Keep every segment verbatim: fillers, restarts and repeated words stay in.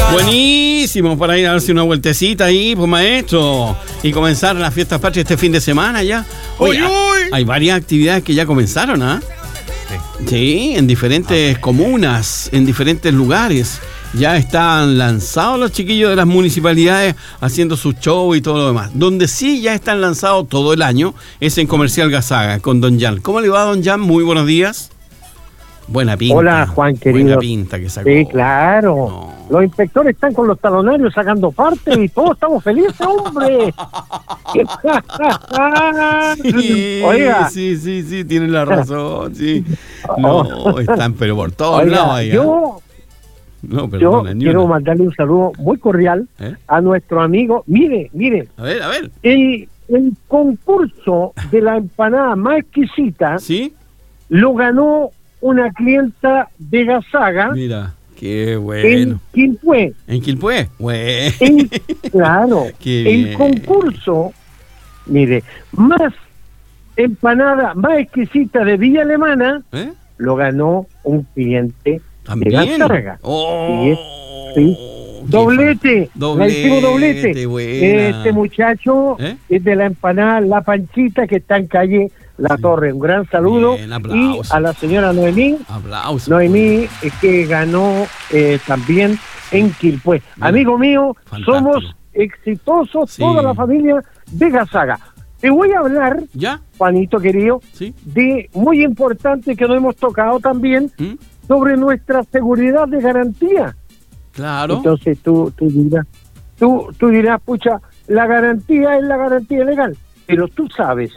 Buenísimo, para ir a darse una vueltecita ahí, pues maestro, y comenzar las fiestas patrias este fin de semana ya. Oye, ¡Uy, uy! hay varias actividades que ya comenzaron, ¿ah? Sí. Sí, en diferentes ah, comunas, en diferentes lugares. Ya están lanzados los chiquillos de las municipalidades haciendo su show y todo lo demás. Donde sí ya están lanzados todo el año es en Comercial Gazaga, con Don Jan. ¿Cómo le va, Don Jan? Muy buenos días. Buena pinta. Hola, Juan, querido. Buena pinta que sacó. Sí, claro. No. Los inspectores están con los talonarios sacando parte y todos estamos felices, hombre. Sí, Oiga. sí, sí, sí, tienen la razón, sí. No, están pero por todos Oiga, lados ahí. yo, no, yo perdona, ni quiero una. mandarle un saludo muy cordial ¿Eh? a nuestro amigo. Mire, mire, A ver, a ver. el, el concurso de la empanada más exquisita ¿Sí? lo ganó una clienta de Gazaga Mira, qué en bueno. Quilpué. ¿En Quilpué? Bueno. El- claro, Qué el bien. concurso, mire, más empanada, más exquisita de Villa Alemana, ¿Eh? lo ganó un cliente de ¿También? Gazaga. Oh, Sí, sí. qué Doblete, fa- doblete, hicimos doblete. buena. Este muchacho ¿Eh? es de la empanada La Panchita, que está en calle La Sí. Torre. Un gran saludo. Bien, Y aplausos. a la señora Noemí, Aplausos. Noemí, eh, que ganó eh, también en Quilpué. Mira, Amigo mío, fantástico. somos exitosos, Sí. toda la familia de Gazaga. Te voy a hablar, ¿Ya? Juanito querido, ¿Sí? de muy importante que nos hemos tocado también ¿Mm? sobre nuestra seguridad de garantía. Claro. Entonces tú, tú dirás, tú, tú dirás, pucha, la garantía es la garantía legal, pero tú sabes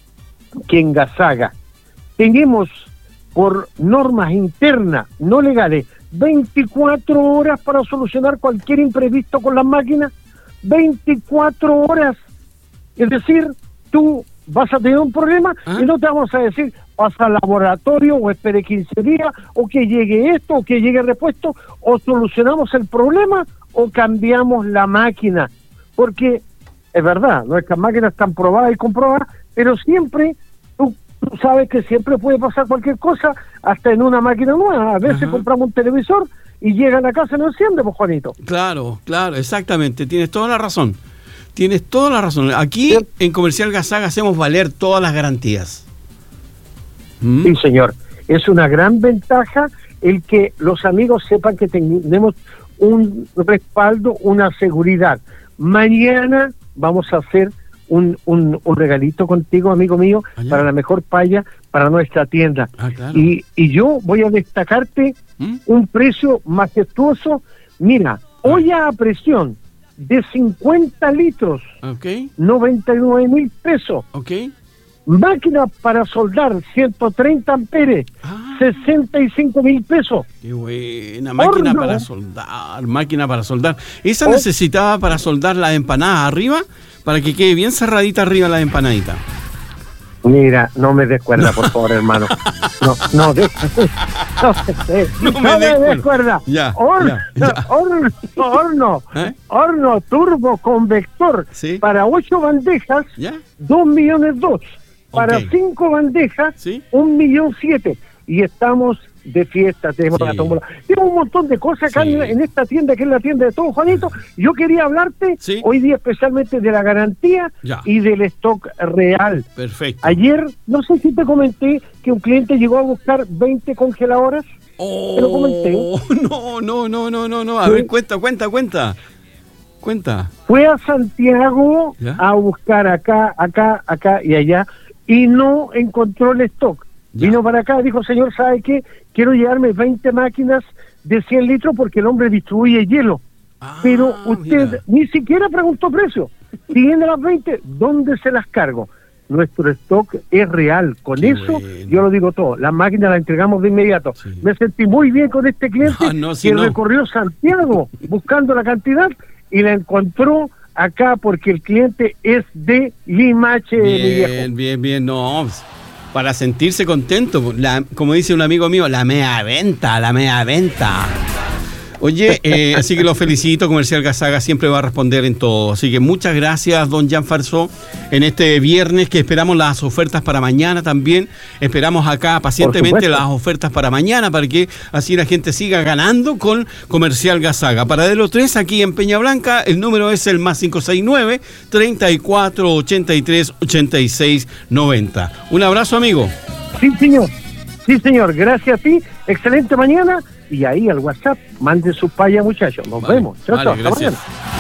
que en Gazaga tenemos por normas internas, no legales, veinticuatro horas para solucionar cualquier imprevisto con las máquinas, veinticuatro horas. Es decir, tú vas a tener un problema ¿Ah? y no te vamos a decir, pasa al laboratorio o espere quince días, o que llegue esto, o que llegue el repuesto, o solucionamos el problema o cambiamos la máquina. Porque es verdad, nuestras máquinas están probadas y comprobadas, pero siempre, tú, tú sabes que siempre puede pasar cualquier cosa, hasta en una máquina nueva. A veces Ajá. compramos un televisor y llega a la casa y no enciende, pues, Juanito. Claro, claro, exactamente. Tienes toda la razón. Tienes toda la razón. Aquí Sí. en Comercial Gazaga hacemos valer todas las garantías. ¿Mm? Sí, señor. Es una gran ventaja el que los amigos sepan que tenemos un respaldo, una seguridad. Mañana vamos a hacer un, un, un regalito contigo, amigo mío, Ah, ya. para la mejor paya para nuestra tienda. Ah, claro. Y, y yo voy a destacarte ¿Mm? un precio majestuoso. Mira, olla a presión de cincuenta litros, Ok, noventa y nueve mil pesos. ok. Máquina para soldar, ciento treinta amperes, Ah, sesenta y cinco mil pesos. qué buena. Máquina Horno. para soldar, máquina para soldar. ¿Esa Oh. necesitaba para soldar las empanadas arriba? Para que quede bien cerradita arriba la empanadita. Mira, no me des cuerda, por favor, hermano. No, no, de- no, eh, No no me me des des cuerda. cuerda. Ya, Horno, ya, ya. horno, horno, ¿Eh? horno turbo convector Sí. para ocho bandejas, ¿Ya? dos millones dos. Para Ok. cinco bandejas, Sí. un millón siete. Y estamos de fiesta, tenemos Sí. la tómbola. Tenemos un montón de cosas acá Sí. en, en esta tienda, que es la tienda de todo, Juanito. Yo quería hablarte Sí. hoy día especialmente de la garantía Ya. y del stock real. Perfecto. Ayer, no sé si te comenté que un cliente llegó a buscar veinte congeladoras. Oh, Te lo comenté. no, no, no, no, no, no. A Sí. ver, cuenta, cuenta, cuenta. Cuenta. Fue a Santiago ¿Ya? a buscar acá, acá, acá y allá y no encontró el stock. Ya. Vino para acá, dijo, señor, ¿sabe qué? Quiero llevarme veinte máquinas de cien litros porque el hombre distribuye hielo. Ah, Pero usted mira. ni siquiera preguntó precio. Tiene las veinte, ¿dónde se las cargo? Nuestro stock es real. Con Qué eso, bueno. yo lo digo todo. Las máquinas las entregamos de inmediato. Sí. Me sentí muy bien con este cliente Ah, no, si que no. recorrió Santiago buscando la cantidad y la encontró acá porque el cliente es de Limache, mi viejo. Bien, bien, bien. No, pues, para sentirse contento. La, como dice un amigo mío, la mea venta, la mea venta. Oye, eh, así que lo felicito, Comercial Gazaga siempre va a responder en todo. Así que muchas gracias, don Jan Farsó, en este viernes que esperamos las ofertas para mañana también. Esperamos acá pacientemente las ofertas para mañana para que así la gente siga ganando con Comercial Gazaga. Paradero tres aquí en Peña Blanca, el número es el más cinco seis nueve, treinta y cuatro, ochenta y tres, ochenta y seis, noventa. Un abrazo, amigo. Sí, señor. Sí, señor. Gracias a ti. Excelente mañana. Y ahí al WhatsApp, manden sus payas, muchachos. Nos vale, vemos. Chao, vale, chao. Hasta gracias. mañana.